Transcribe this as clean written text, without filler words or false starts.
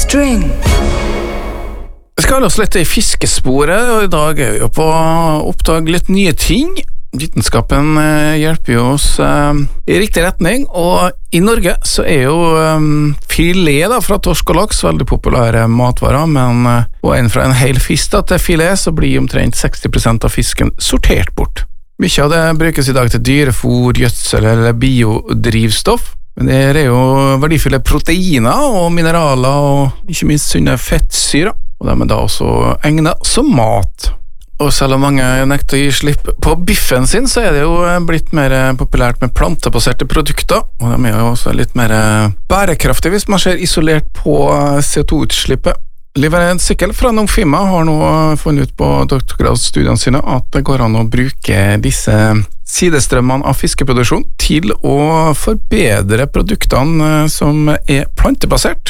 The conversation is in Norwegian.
String. Vi skal holde oss litt i fiskesporet, og i dag vi jo på å oppdage litt nye ting. Vitenskapen hjelper jo oss i riktig retning, og i Norge så jo filet da, fra torsk og laks veldig populære matvarer, men og en fra en hel fisk da, til filet så blir omtrent 60% av fisken sortert bort. Mye av det brukes i dag til dyrefôr, gjødsel eller biodrivstoff, men det jo verdifulle proteiner og mineraler og ikke minst sunne fettsyrer, og de da også egnet som mat. Og selv om mange nekter å gi slipp på biffen sin, så det jo blitt mer populært med plantebaserte produkter, og de jo også litt mer bærekraftige hvis man ser isolert på CO2-utslippet. Liv Sykkel fra Nofima har nå funnet ut på doktorgradsstudiene sine at det går an å bruke disse sidestrømmene av fiskeproduksjon til å forbedre produktene som plantebasert.